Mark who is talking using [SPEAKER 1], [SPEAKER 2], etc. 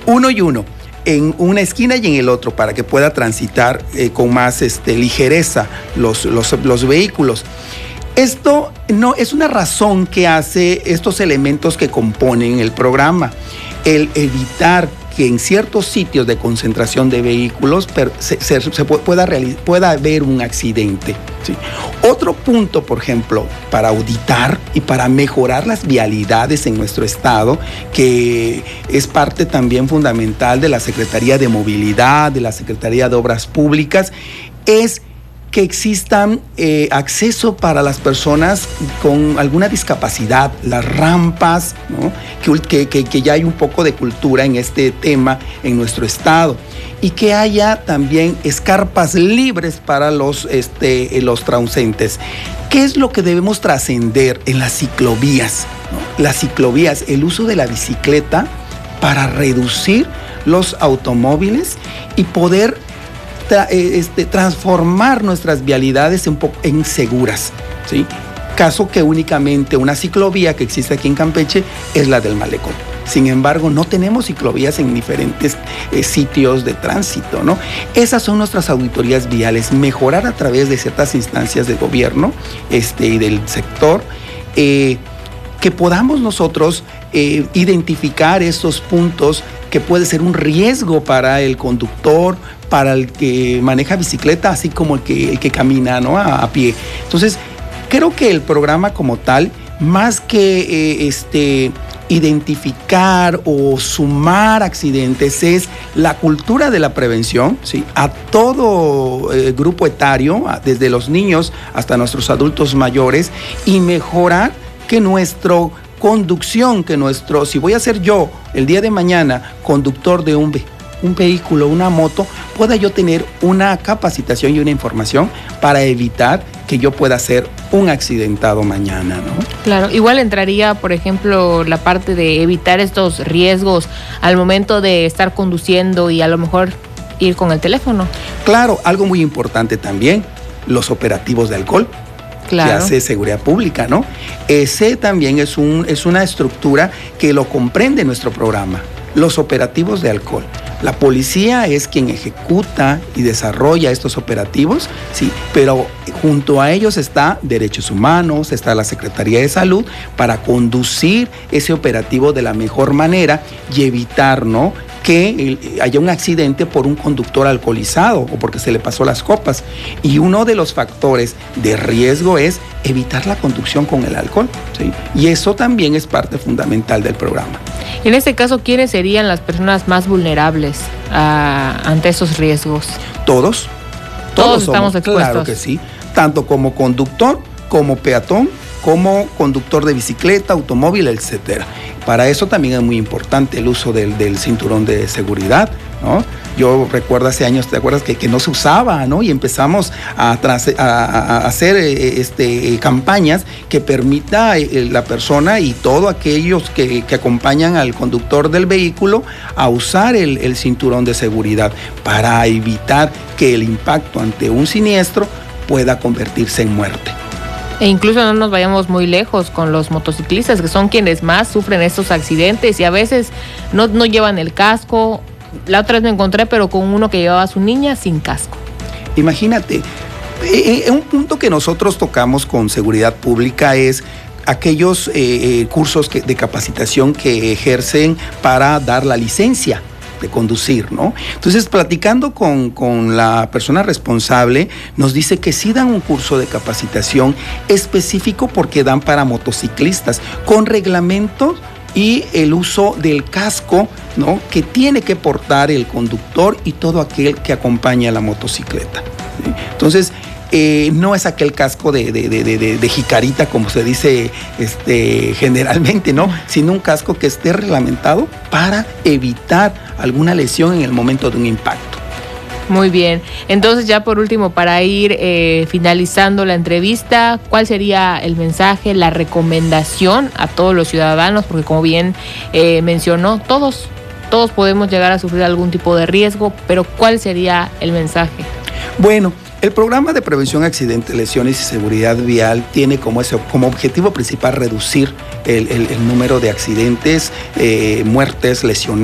[SPEAKER 1] uno y uno, en una esquina y en el otro, para que pueda transitar con más ligereza los vehículos. Esto no es una razón que hace estos elementos que componen el programa, el evitar que en ciertos sitios de concentración de vehículos pueda haber un accidente. ¿Sí? Otro punto, por ejemplo, para auditar y para mejorar las vialidades en nuestro estado, que es parte también fundamental de la Secretaría de Movilidad, de la Secretaría de Obras Públicas, es que existan acceso para las personas con alguna discapacidad, las rampas, ¿no? que ya hay un poco de cultura en este tema en nuestro estado, y que haya también escarpas libres para los transeúntes. ¿Qué es lo que debemos trascender en las ciclovías? ¿No? Las ciclovías, el uso de la bicicleta para reducir los automóviles y poder transformar nuestras vialidades en seguras, ¿sí? Caso que únicamente una ciclovía que existe aquí en Campeche es la del Malecón. Sin embargo, no tenemos ciclovías en diferentes sitios de tránsito, ¿no? Esas son nuestras auditorías viales, mejorar a través de ciertas instancias de gobierno y del sector, que podamos nosotros identificar esos puntos que puede ser un riesgo para el conductor, para el que maneja bicicleta, así como el que camina, ¿no? a pie. Entonces, creo que el programa como tal, más que identificar o sumar accidentes, es la cultura de la prevención, ¿sí? A todo grupo etario, desde los niños hasta nuestros adultos mayores, y mejorar que nuestro conducción, si voy a ser yo el día de mañana conductor de un vehículo, una moto, pueda yo tener una capacitación y una información para evitar que yo pueda ser un accidentado mañana, ¿no?
[SPEAKER 2] Claro, igual entraría, por ejemplo, la parte de evitar estos riesgos al momento de estar conduciendo y a lo mejor ir con el teléfono.
[SPEAKER 1] Claro, algo muy importante también, los operativos de alcohol. Claro. Que hace Seguridad Pública, ¿no? Ese también es una estructura que lo comprende nuestro programa, los operativos de alcohol. La policía es quien ejecuta y desarrolla estos operativos, sí, pero junto a ellos está Derechos Humanos, está la Secretaría de Salud para conducir ese operativo de la mejor manera y evitar, ¿no?, que haya un accidente por un conductor alcoholizado o porque se le pasó las copas. Y uno de los factores de riesgo es evitar la conducción con el alcohol, ¿sí? Y eso también es parte fundamental del programa.
[SPEAKER 2] En este caso, ¿quiénes serían las personas más vulnerables ante esos riesgos?
[SPEAKER 1] Todos
[SPEAKER 2] estamos expuestos.
[SPEAKER 1] Claro que sí, tanto como conductor, como peatón, como conductor de bicicleta, automóvil, etcétera. Para eso también es muy importante el uso del cinturón de seguridad, ¿no? Yo recuerdo hace años, ¿te acuerdas? Que no se usaba, ¿no? Y empezamos a hacer campañas que permita la persona y todos aquellos que acompañan al conductor del vehículo a usar el cinturón de seguridad para evitar que el impacto ante un siniestro pueda convertirse en muerte.
[SPEAKER 2] E incluso no nos vayamos muy lejos con los motociclistas, que son quienes más sufren estos accidentes y a veces no llevan el casco. La otra vez me encontré, pero con uno que llevaba a su niña sin casco.
[SPEAKER 1] Imagínate, un punto que nosotros tocamos con Seguridad Pública es aquellos cursos de capacitación que ejercen para dar la licencia de conducir, ¿no? Entonces, platicando con la persona responsable, nos dice que sí dan un curso de capacitación específico porque dan para motociclistas, con reglamentos y el uso del casco, ¿no?, que tiene que portar el conductor y todo aquel que acompaña a la motocicleta, ¿sí? Entonces, no es aquel casco de jicarita, como se dice generalmente, ¿no?, sino un casco que esté reglamentado para evitar alguna lesión en el momento de un impacto.
[SPEAKER 2] Muy bien. Entonces, ya por último, para ir finalizando la entrevista, ¿cuál sería el mensaje, la recomendación a todos los ciudadanos? Porque como bien mencionó, todos podemos llegar a sufrir algún tipo de riesgo, pero ¿cuál sería el mensaje?
[SPEAKER 1] Bueno, el programa de prevención de accidentes, lesiones y seguridad vial tiene como objetivo principal reducir el número de accidentes, muertes, lesiones